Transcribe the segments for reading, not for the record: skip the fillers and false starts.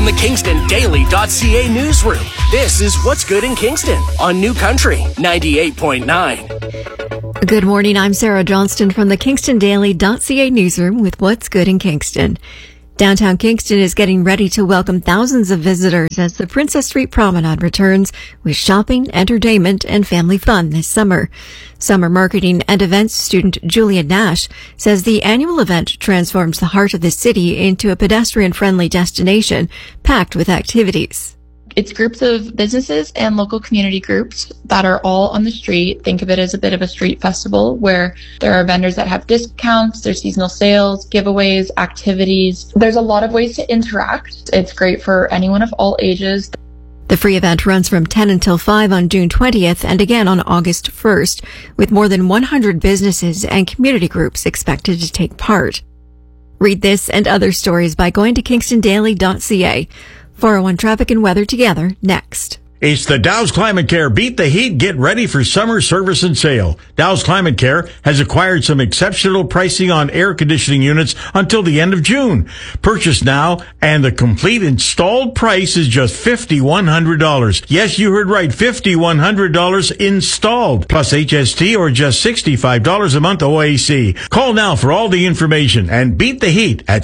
the KingstonDaily.ca newsroom, this is What's Good in Kingston on New Country 98.9. Good morning, I'm Sarah Johnston from the KingstonDaily.ca newsroom with What's Good in Kingston. Downtown Kingston is getting ready to welcome thousands of visitors as the Princess Street Promenade returns with shopping, entertainment, and family fun this summer. Summer marketing and events student Julia Nash says the annual event transforms the heart of the city into a pedestrian-friendly destination packed with activities. It's groups of businesses and local community groups that are all on the street. Think of it as a bit of a street festival where there are vendors that have discounts, there's seasonal sales, giveaways, activities. There's a lot of ways to interact. It's great for anyone of all ages. The free event runs from 10 until 5 on June 20th and again on August 1st, with more than 100 businesses and community groups expected to take part. Read this and other stories by going to KingstonDaily.ca. 401 traffic and weather together next. It's the Dow's Climate Care Beat the Heat, get ready for summer service and sale. Dow's Climate Care has acquired some exceptional pricing on air conditioning units until the end of June. Purchase now and the complete installed price is just $5,100. Yes, you heard right, $5,100 installed, plus HST or just $65 a month OAC. Call now for all the information and beat the heat at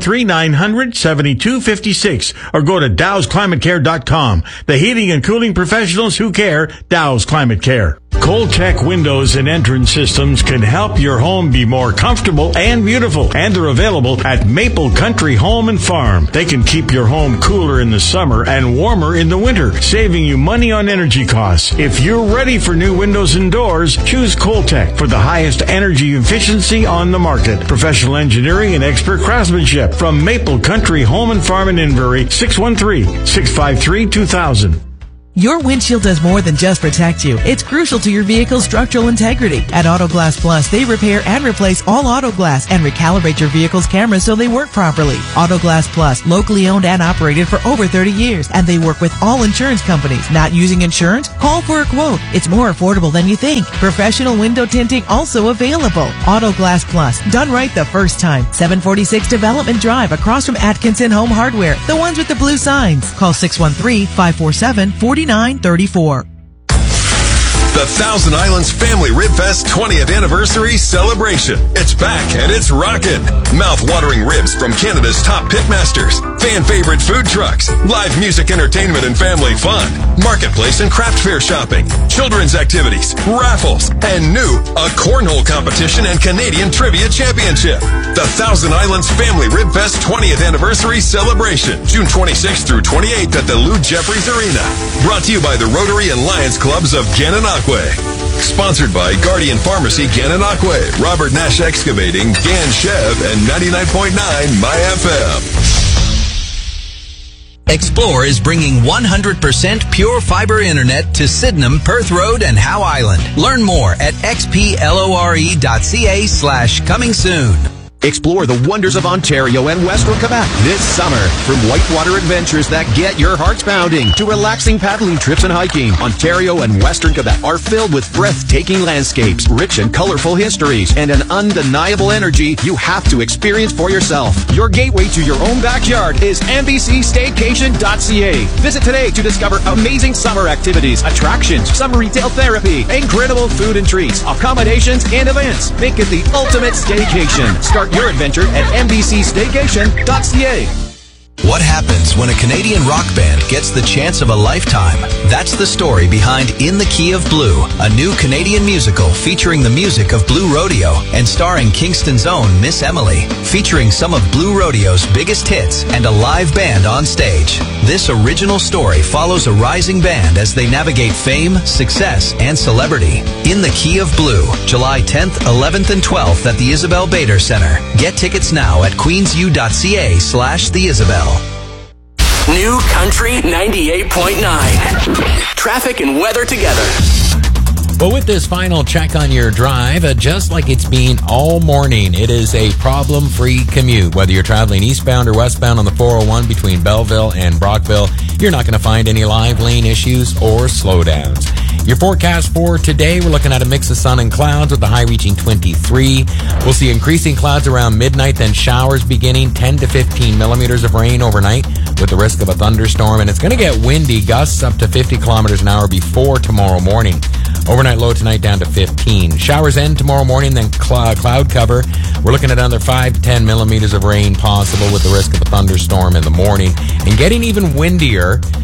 613-900-7256 or go to dowsclimatecare.com. The heating and cooling professionals who care, Dow's Climate Care. Coltech Windows and Entrance Systems can help your home be more comfortable and beautiful, and they're available at Maple Country Home and Farm. They can keep your home cooler in the summer and warmer in the winter, saving you money on energy costs. If you're ready for new windows and doors, choose Coltech for the highest energy efficiency on the market. Professional engineering and expert craftsmanship from Maple Country Home and Farm in Inverie, 613-653-2000. Your windshield does more than just protect you. It's crucial to your vehicle's structural integrity. At Auto Glass Plus, they repair and replace all auto glass and recalibrate your vehicle's cameras so they work properly. Auto Glass Plus, locally owned and operated for over 30 years, and they work with all insurance companies. Not using insurance? Call for a quote. It's more affordable than you think. Professional window tinting also available. Auto Glass Plus, done right the first time. 746 Development Drive, across from Atkinson Home Hardware, the ones with the blue signs. Call 613-547-4934. The Thousand Islands Family Rib Fest 20th Anniversary Celebration. It's back and it's rockin'. Mouth-watering ribs from Canada's top pitmasters, fan-favorite food trucks, live music entertainment and family fun, marketplace and craft fair shopping, children's activities, raffles, and new, a cornhole competition and Canadian Trivia Championship. The Thousand Islands Family Rib Fest 20th Anniversary Celebration, June 26th through 28th at the Lou Jeffries Arena. Brought to you by the Rotary and Lions Clubs of Gananoque. Sponsored by Guardian Pharmacy Gananoque, Robert Nash Excavating, Gan Chev, and 99.9 MyFM. Explore is bringing 100% pure fiber internet to Sydenham, Perth Road, and Howe Island. Learn more at xplore.ca/coming soon. Explore the wonders of Ontario and Western Quebec this summer. From whitewater adventures that get your hearts pounding to relaxing paddling trips and hiking, Ontario and Western Quebec are filled with breathtaking landscapes, rich and colorful histories, and an undeniable energy you have to experience for yourself. Your gateway to your own backyard is NBCStaycation.ca. Visit today to discover amazing summer activities, attractions, summer retail therapy, incredible food and treats, accommodations, and events. Make it the ultimate staycation. Start your adventure at NBCStaycation.ca. What happens when a Canadian rock band gets the chance of a lifetime? That's the story behind In the Key of Blue, a new Canadian musical featuring the music of Blue Rodeo and starring Kingston's own Miss Emily, featuring some of Blue Rodeo's biggest hits and a live band on stage. This original story follows a rising band as they navigate fame, success, and celebrity. In the Key of Blue, July 10th, 11th, and 12th at the Isabel Bader Center. Get tickets now at queensu.ca/the Isabel. New Country 98.9. Traffic and weather together. Well, with this final check on your drive, just like it's been all morning, it is a problem-free commute. Whether you're traveling eastbound or westbound on the 401 between Belleville and Brockville, you're not going to find any live lane issues or slowdowns. Your forecast for today, we're looking at a mix of sun and clouds with the high reaching 23. We'll see increasing clouds around midnight, then showers beginning, 10 to 15 millimeters of rain overnight. with the risk of a thunderstorm. And it's going to get windy, gusts up to 50 kilometers an hour before tomorrow morning. Overnight low tonight down to 15. Showers end tomorrow morning, then cloud cover. We're looking at another 5 to 10 millimeters of rain possible with the risk of a thunderstorm in the morning. And getting even windier